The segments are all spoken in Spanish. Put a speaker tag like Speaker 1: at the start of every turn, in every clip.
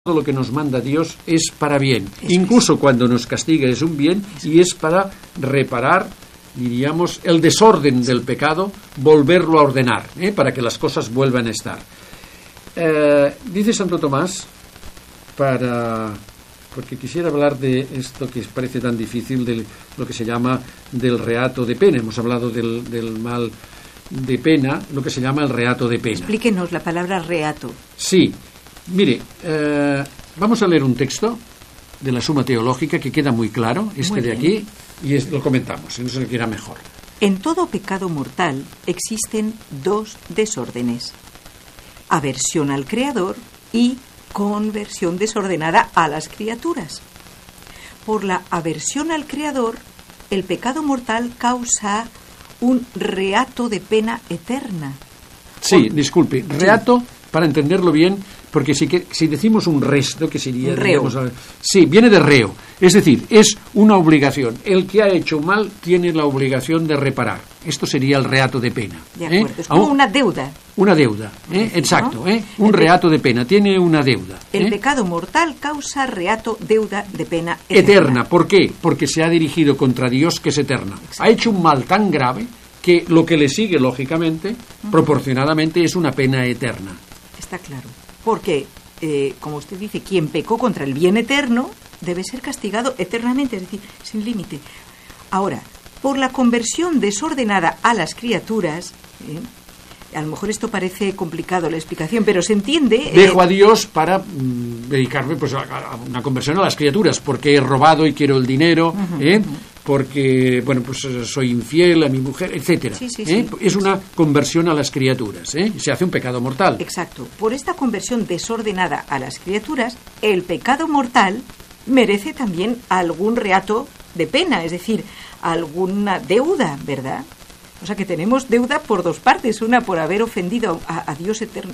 Speaker 1: todo lo que nos manda Dios es para bien. Incluso cuando nos castiga es un bien y es para reparar, diríamos, el desorden del pecado, volverlo a ordenar, para que las cosas vuelvan a estar. Dice Santo Tomás, porque quisiera hablar de esto que parece tan difícil, de lo que se llama del reato de pena. Hemos hablado del mal de pena, lo que se llama el reato de pena.
Speaker 2: Explíquenos la palabra reato.
Speaker 1: Sí. Mire, vamos a leer un texto de la Suma Teológica que queda muy claro, muy de aquí, y lo comentamos, si no se le quiera mejor.
Speaker 2: En todo pecado mortal existen dos desórdenes: aversión al Creador y conversión desordenada a las criaturas. Por la aversión al Creador, el pecado mortal causa un reato de pena eterna.
Speaker 1: Sí, disculpe, reato, para entenderlo bien, porque si decimos un resto, que sería...
Speaker 2: Reo.
Speaker 1: Sí, viene de reo. Es decir, es una obligación. El que ha hecho mal tiene la obligación de reparar. Esto sería el reato de pena.
Speaker 2: De acuerdo, es como una deuda.
Speaker 1: Una deuda, exacto.
Speaker 2: ¿No?
Speaker 1: Un reato de pena, tiene una deuda.
Speaker 2: El pecado mortal causa reato, deuda de pena
Speaker 1: eterna. ¿Por qué? Porque se ha dirigido contra Dios, que es eterna. Ha hecho un mal tan grave que lo que le sigue, lógicamente, proporcionadamente, es una pena eterna.
Speaker 2: Está claro. Porque, como usted dice, quien pecó contra el bien eterno debe ser castigado eternamente, es decir, sin límite. Ahora, por la conversión desordenada a las criaturas, a lo mejor esto parece complicado la explicación, pero se entiende...
Speaker 1: Dejo a Dios para dedicarme pues, a una conversión a las criaturas, porque he robado y quiero el dinero, porque bueno, pues soy infiel a mi mujer, etcétera.
Speaker 2: Sí.
Speaker 1: Es una conversión a las criaturas, se hace un pecado mortal.
Speaker 2: Exacto. Por esta conversión desordenada a las criaturas, el pecado mortal merece también algún reato de pena, es decir, alguna deuda, ¿verdad? O sea que tenemos deuda por dos partes, una por haber ofendido a Dios eterno,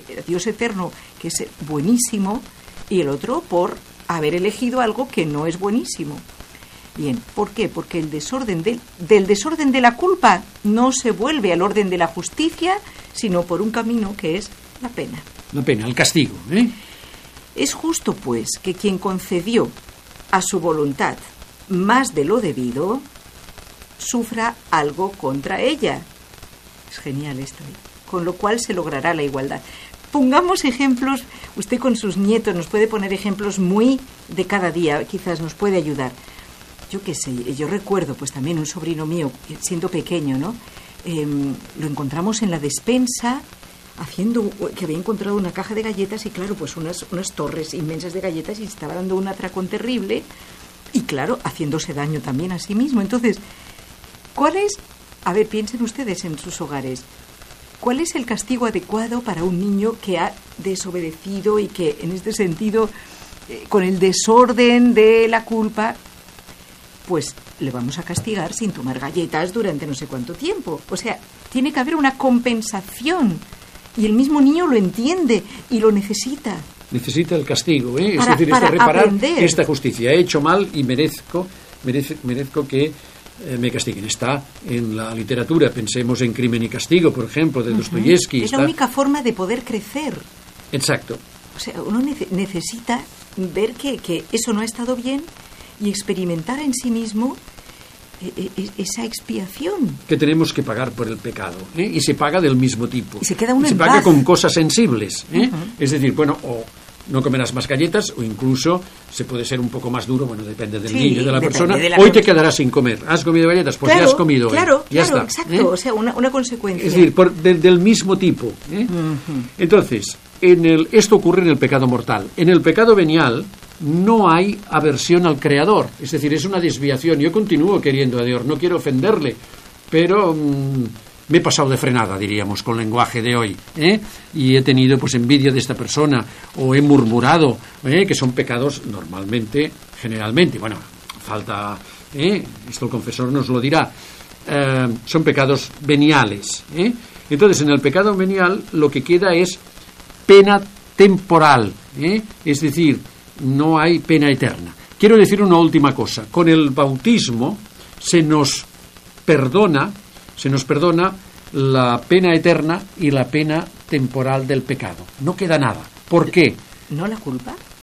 Speaker 2: que es buenísimo, y el otro por haber elegido algo que no es buenísimo. Bien, ¿por qué? Porque el desorden del desorden de la culpa no se vuelve al orden de la justicia, sino por un camino que es la pena.
Speaker 1: La pena, el castigo.
Speaker 2: Es justo, pues, que quien concedió a su voluntad más de lo debido sufra algo contra ella. Es genial esto, con lo cual se logrará la igualdad. Pongamos ejemplos, usted con sus nietos nos puede poner ejemplos muy de cada día, quizás nos puede ayudar. Yo qué sé, yo recuerdo pues también un sobrino mío, siendo pequeño, ¿no? Lo encontramos en la despensa que había encontrado una caja de galletas y claro, pues unas torres inmensas de galletas y estaba dando un atracón terrible y claro, haciéndose daño también a sí mismo. Entonces, ¿cuál es? A ver, piensen ustedes en sus hogares. ¿Cuál es el castigo adecuado para un niño que ha desobedecido y que, en este sentido, con el desorden de la culpa, pues le vamos a castigar sin tomar galletas durante no sé cuánto tiempo? O sea, tiene que haber una compensación y el mismo niño lo entiende y lo necesita. Necesita
Speaker 1: el castigo, es decir, para reparar aprender. Esta justicia. He hecho mal y merezco que me castiguen. Está en la literatura, pensemos en Crimen y Castigo, por ejemplo, de Dostoyevsky.
Speaker 2: Es la única forma de poder crecer.
Speaker 1: Exacto.
Speaker 2: O sea, uno necesita ver que eso no ha estado bien y experimentar en sí mismo esa expiación.
Speaker 1: Que tenemos que pagar por el pecado, y se paga del mismo tipo.
Speaker 2: Y se queda uno en
Speaker 1: paga
Speaker 2: paz.
Speaker 1: Con cosas sensibles. Es decir, bueno, o no comerás más galletas, o incluso se puede ser un poco más duro, bueno, depende del niño, de la persona. Hoy te quedarás sin comer. ¿Has comido galletas? Pues ya has comido hoy. Ya está.
Speaker 2: Exacto. O sea, una consecuencia.
Speaker 1: Es decir, del mismo tipo. Entonces, esto ocurre en el pecado mortal. En el pecado venial no hay aversión al Creador. Es decir, es una desviación. Yo continúo queriendo a Dios, no quiero ofenderle, pero me he pasado de frenada, diríamos, con el lenguaje de hoy, y he tenido pues envidia de esta persona, o he murmurado, que son pecados normalmente, generalmente, bueno, falta, esto el confesor nos lo dirá, son pecados veniales. Entonces, en el pecado venial lo que queda es pena temporal, es decir, no hay pena eterna. Quiero decir una última cosa. Con el bautismo se nos perdona la pena eterna y la pena temporal del pecado. No queda nada. ¿Por qué?
Speaker 2: ¿No la culpa?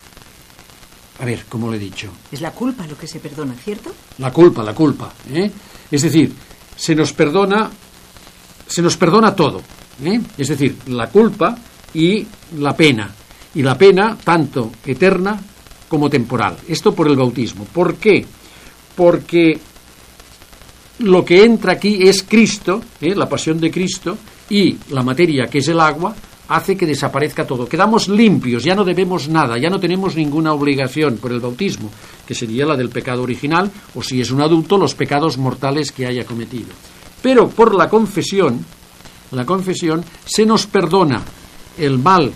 Speaker 1: A ver, ¿cómo le he dicho?
Speaker 2: Es la culpa lo que se perdona, ¿cierto?
Speaker 1: La culpa, ¿eh? Es decir, se nos perdona todo, ¿eh? Es decir, la culpa y la pena. Y la pena tanto eterna como temporal. Esto por el bautismo. ¿Por qué? Porque lo que entra aquí es Cristo, la pasión de Cristo, y la materia, que es el agua, hace que desaparezca todo. Quedamos limpios, ya no debemos nada, ya no tenemos ninguna obligación por el bautismo, que sería la del pecado original, o si es un adulto, los pecados mortales que haya cometido. Pero por la confesión se nos perdona el mal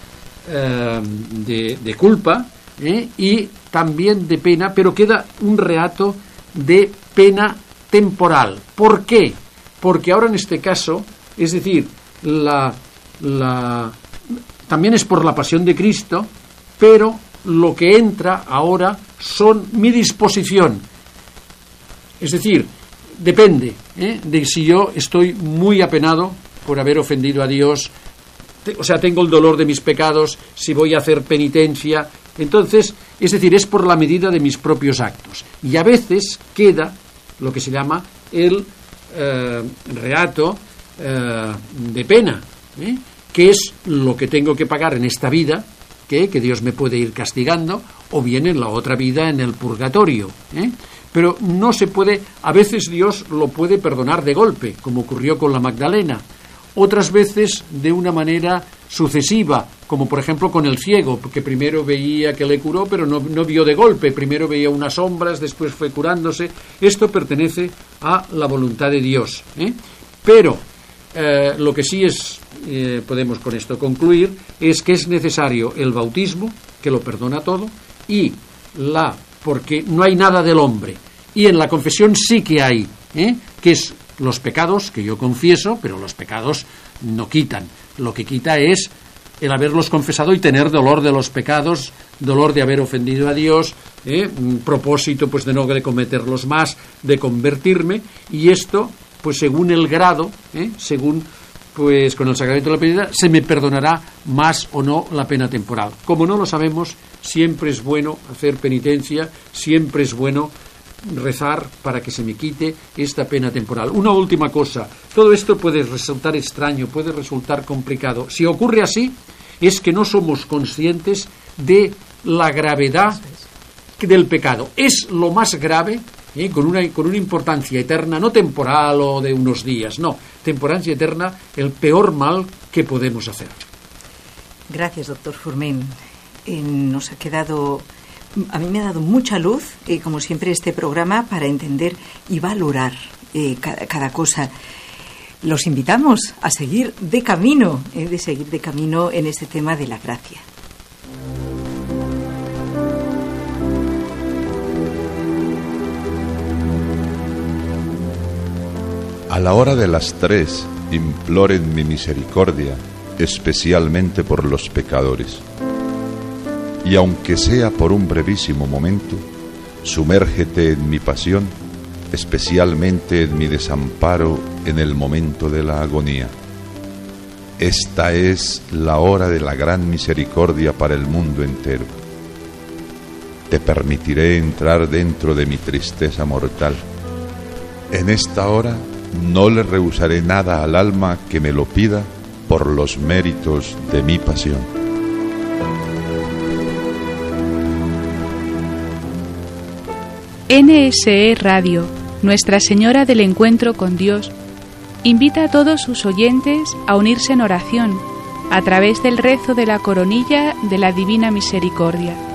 Speaker 1: de culpa y también de pena, pero queda un reato de pena temporal. ¿Por qué? Porque ahora en este caso, es decir, también es por la pasión de Cristo, pero lo que entra ahora son mi disposición. Es decir, depende de si yo estoy muy apenado por haber ofendido a Dios, o sea, tengo el dolor de mis pecados, si voy a hacer penitencia. Entonces, es decir, es por la medida de mis propios actos. Y a veces queda lo que se llama el reato de pena, que es lo que tengo que pagar en esta vida, que Dios me puede ir castigando, o bien en la otra vida, en el purgatorio. Pero no se puede, a veces Dios lo puede perdonar de golpe, como ocurrió con la Magdalena. Otras veces de una manera sucesiva, como por ejemplo con el ciego, que primero veía que le curó, pero no vio de golpe, primero veía unas sombras, después fue curándose. Esto pertenece a la voluntad de Dios. Pero lo que sí es, podemos con esto concluir, es que es necesario el bautismo, que lo perdona todo, y porque no hay nada del hombre. Y en la confesión sí que hay, que es los pecados que yo confieso, pero los pecados no quitan. Lo que quita es el haberlos confesado y tener dolor de los pecados, dolor de haber ofendido a Dios, propósito pues de no cometerlos más, de convertirme, y esto pues según el grado, según pues con el sacramento de la penitencia, se me perdonará más o no la pena temporal. Como no lo sabemos, siempre es bueno hacer penitencia, siempre es bueno rezar para que se me quite esta pena temporal. Una última cosa, todo esto puede resultar extraño, puede resultar complicado. Si ocurre así, es que no somos conscientes de la gravedad del pecado. Es lo más grave, con una importancia eterna, no temporal o de unos días, no, temporal y eterna, el peor mal que podemos hacer.
Speaker 2: Gracias, doctor Forment. Nos ha quedado... A mí me ha dado mucha luz, como siempre, este programa para entender y valorar cada cosa. Los invitamos a seguir de camino en este tema de la gracia.
Speaker 3: A la hora de las 3, imploren mi misericordia, especialmente por los pecadores. Y aunque sea por un brevísimo momento, sumérgete en mi pasión, especialmente en mi desamparo en el momento de la agonía. Esta es la hora de la gran misericordia para el mundo entero. Te permitiré entrar dentro de mi tristeza mortal. En esta hora no le rehusaré nada al alma que me lo pida por los méritos de mi pasión.
Speaker 4: NSE Radio, Nuestra Señora del Encuentro con Dios, invita a todos sus oyentes a unirse en oración a través del rezo de la coronilla de la Divina Misericordia.